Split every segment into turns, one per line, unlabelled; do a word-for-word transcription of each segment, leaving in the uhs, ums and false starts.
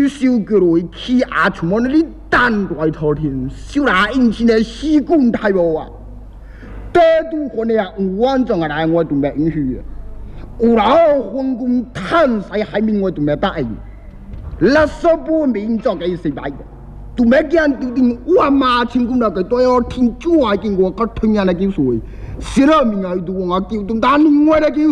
举手叫来起阿出门的胆大滔天，手拿引擎的死滚太无啊！得都可能五万种啊来我都没允许，有老混工贪晒海面我都没答应，垃圾不民作给失败，都没见丢定我妈成功那个都要听主啊经过个听人来叫水，死了命啊都我叫动打另外来叫，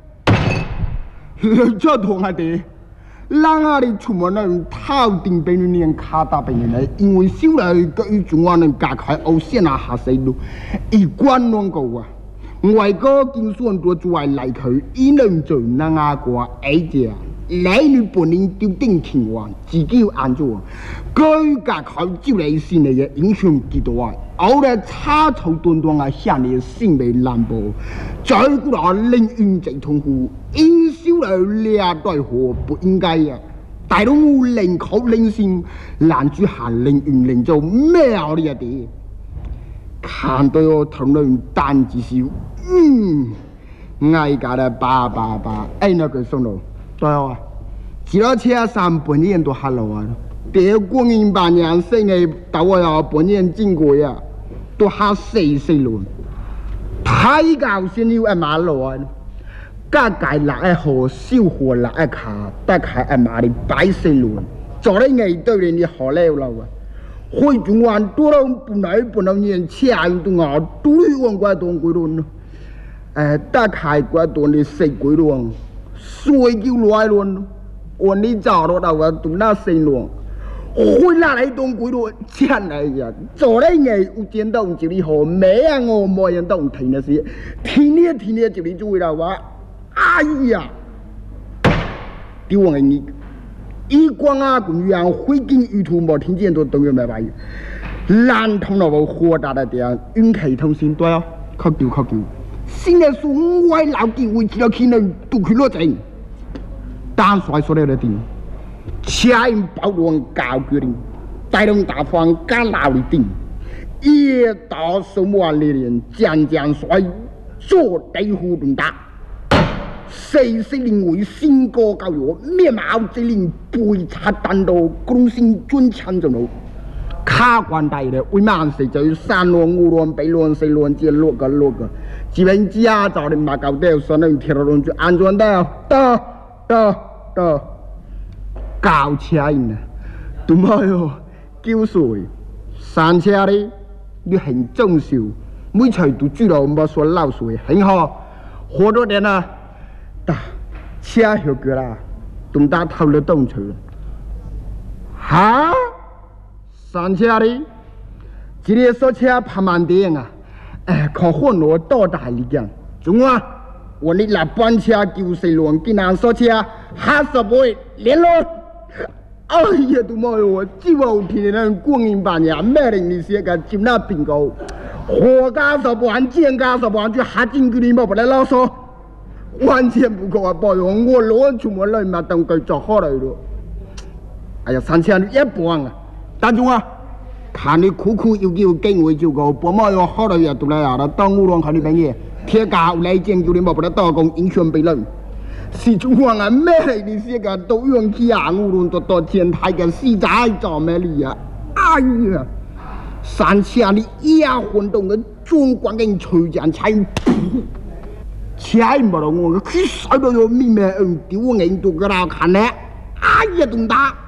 这同下的。人啊！你出门那头顶被你连卡打被人来，因为少来个一种话能加开欧线啊下西路，一关两个啊！外国经算多做来来去，伊能做那阿个哎只，来你本人丢定听话，自己要按做，佢加开就来新的嘢影响几多啊？后来差头端端啊，向你性命难保，再过来令运最痛苦，因少来俩对何不应该呀？大龙令口令心，难住下令运令做咩啊？你哋看到我头脑单只是嗯，挨家的叭叭叭，哎那个送路，对啊，只要车上半年都下路啊，别光阴半年生的到我要半年经过呀。都下四四轮，太搞先要一马路啊！加介六一號，小河六一卡，得係一馬的擺四輪，做得藝對你你好了了啊！會中環多到本來本來年車運動啊，都往過東過輪咯，誒得係過東你四過輪，水叫來輪，我你找到到我都那四輪。回来来东鬼路，真来呀！做嘞嘢有见到就你好，没啊我冇人都听那些，听呢听呢就你做啦话，哎呀！丢我你，一光啊公园会跟鱼图冇听见都都要买白，烂通了我豁达的点，运气通心对啊，靠丢靠丢，现在说我老机会只要去能都去落正，单帅说了的点。车因包装高决定，带动大方加劳力定，一到什么历练，渐渐衰，做地虎动打，四四零为新歌教育，面貌之灵背插单刀，公心准强着路，卡关大的为万事就三轮五轮八轮四轮这六个六个，基本驾照的马高掉，所能铁路就安全的，到到到。教車人啊，都冇哟，叫水山車咧，要行中少，每場都知道冇說漏水，很好，好多年啦，但車學過啦，都打頭了東去了，哈，山車咧，這裡說車拍慢點啊，誒，靠混羅多大力量，中啊，我你來班車叫四輪，竟然說車哈十倍連絡。哎呀，都冇我，只有天天光阴半年，咩人你写个就那bingo，货家十万，贱家十万，就下进去你冇不来啰嗦，完全不可啊！包容我攞出門來嘛，當佢做好嚟咯。哎呀，三千一半啊！大眾啊，看你苦苦要叫經會照顧，不冇有好嚟呀，都嚟呀啦，當烏龍看你乜嘢，鐵架有嚟見叫你冇不來多講影響別人。是中國人咩嚟？你寫個都用起啊！無論多多前台嘅死仔做咩嚟啊？哎呀！三千你一運動嘅中國人隨人踩，踩唔到我，佢曬到有咩咩嗯屌人都個啦看咧！哎呀，東打！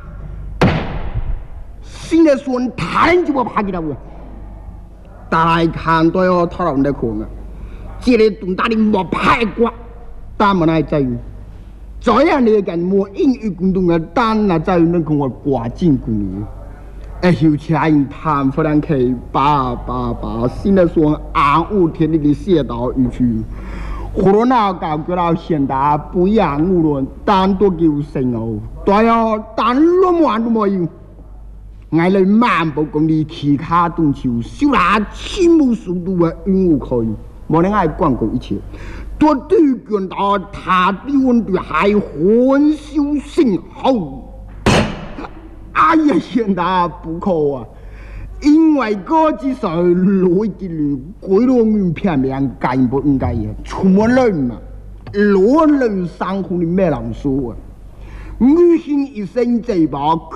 現在說睇就我拍起來喎，大看到我頭人哋講啊，這裡東打你莫拍過。但係係真，再樣你嘅冇英語廣東嘅單係真能同我掛進過嘅，誒要請人談弗蘭克爸爸爸，現在說暗五天你嘅寫到語句，可能那教佢到現代不一樣無論單都叫成哦，對啊，但亂玩都冇用，嗌你漫步公里其他東潮，少拿千無速度嘅運務區，冇人嗌廣告一切。多對見到他的溫度還很小心好，哎呀，現在不可啊！因為嗰隻水攞嘅路，鬼佬唔片面計不應該嘅，出門來嘛，攞嚟生活你咩人說啊？我先一生這把。